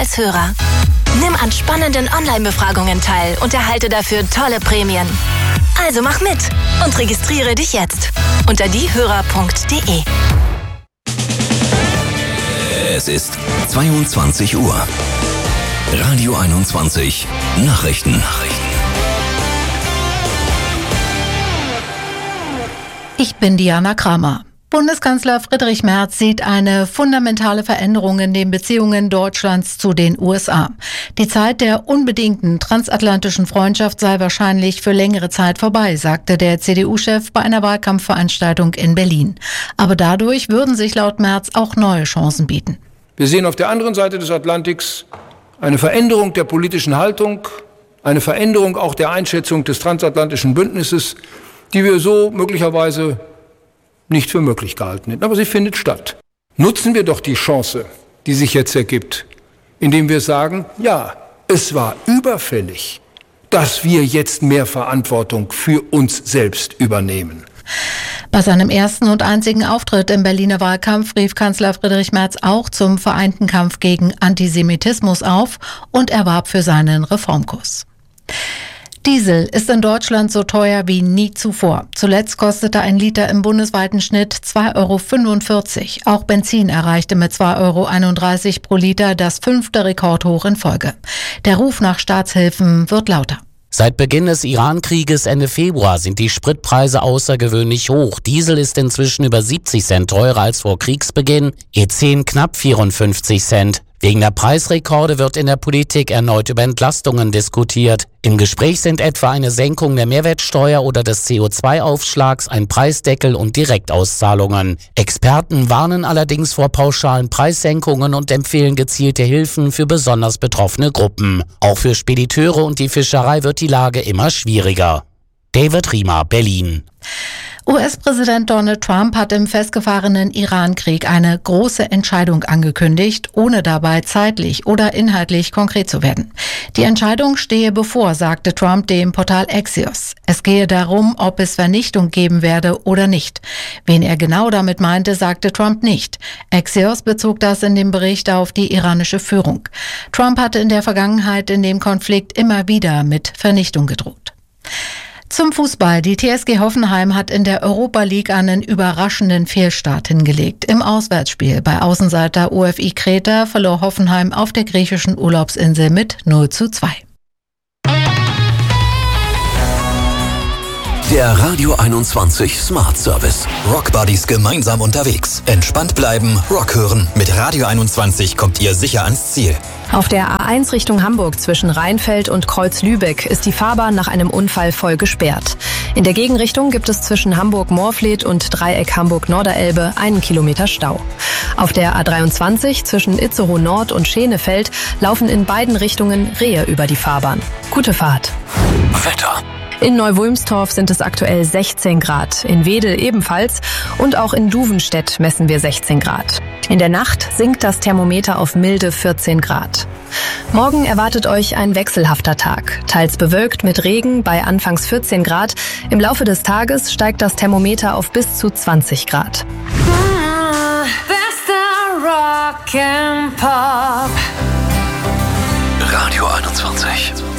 als Hörer. Nimm an spannenden Online-Befragungen teil und erhalte dafür tolle Prämien. Also mach mit und registriere dich jetzt unter diehörer.de. Es ist 22 Uhr. Radio 21 Nachrichten. Ich bin Diana Kramer. Bundeskanzler Friedrich Merz sieht eine fundamentale Veränderung in den Beziehungen Deutschlands zu den USA. Die Zeit der unbedingten transatlantischen Freundschaft sei wahrscheinlich für längere Zeit vorbei, sagte der CDU-Chef bei einer Wahlkampfveranstaltung in Berlin. Aber dadurch würden sich laut Merz auch neue Chancen bieten. Wir sehen auf der anderen Seite des Atlantiks eine Veränderung der politischen Haltung, eine Veränderung auch der Einschätzung des transatlantischen Bündnisses, die wir so möglicherweise nicht für möglich gehalten hätten. Aber sie findet statt. Nutzen wir doch die Chance, die sich jetzt ergibt, indem wir sagen, ja, es war überfällig, dass wir jetzt mehr Verantwortung für uns selbst übernehmen. Bei seinem ersten und einzigen Auftritt im Berliner Wahlkampf rief Kanzler Friedrich Merz auch zum vereinten Kampf gegen Antisemitismus auf und er warb für seinen Reformkurs. Diesel ist in Deutschland so teuer wie nie zuvor. Zuletzt kostete ein Liter im bundesweiten Schnitt 2,45 €. Auch Benzin erreichte mit 2,31 € pro Liter das 5. Rekordhoch in Folge. Der Ruf nach Staatshilfen wird lauter. Seit Beginn des Iran-Krieges Ende Februar sind die Spritpreise außergewöhnlich hoch. Diesel ist inzwischen über 70 Cent teurer als vor Kriegsbeginn, E10 knapp 54 Cent. Wegen der Preisrekorde wird in der Politik erneut über Entlastungen diskutiert. Im Gespräch sind etwa eine Senkung der Mehrwertsteuer oder des CO2-Aufschlags, ein Preisdeckel und Direktauszahlungen. Experten warnen allerdings vor pauschalen Preissenkungen und empfehlen gezielte Hilfen für besonders betroffene Gruppen. Auch für Spediteure und die Fischerei wird die Lage immer schwieriger. David Riemer, Berlin. US-Präsident Donald Trump hat im festgefahrenen Iran-Krieg eine große Entscheidung angekündigt, ohne dabei zeitlich oder inhaltlich konkret zu werden. Die Entscheidung stehe bevor, sagte Trump dem Portal Axios. Es gehe darum, ob es Vernichtung geben werde oder nicht. Wen er genau damit meinte, sagte Trump nicht. Axios bezog das in dem Bericht auf die iranische Führung. Trump hatte in der Vergangenheit in dem Konflikt immer wieder mit Vernichtung gedroht. Zum Fußball. Die TSG Hoffenheim hat in der Europa League einen überraschenden Fehlstart hingelegt. Im Auswärtsspiel bei Außenseiter OFI Kreta verlor Hoffenheim auf der griechischen Urlaubsinsel mit 0:2. Der Radio 21 Smart Service. Rock Buddies gemeinsam unterwegs. Entspannt bleiben, Rock hören. Mit Radio 21 kommt ihr sicher ans Ziel. Auf der A1 Richtung Hamburg zwischen Rheinfeld und Kreuz-Lübeck ist die Fahrbahn nach einem Unfall voll gesperrt. In der Gegenrichtung gibt es zwischen Hamburg-Moorfleet und Dreieck Hamburg-Norderelbe 1 Kilometer Stau. Auf der A23 zwischen Itzehoe Nord und Schenefeld laufen in beiden Richtungen Rehe über die Fahrbahn. Gute Fahrt. Wetter. In Neu-Wulmstorf sind es aktuell 16 Grad, in Wedel ebenfalls und auch in Duvenstedt messen wir 16 Grad. In der Nacht sinkt das Thermometer auf milde 14 Grad. Morgen erwartet euch ein wechselhafter Tag, teils bewölkt mit Regen bei anfangs 14 Grad. Im Laufe des Tages steigt das Thermometer auf bis zu 20 Grad. Bester Rock and Pop. Radio 21.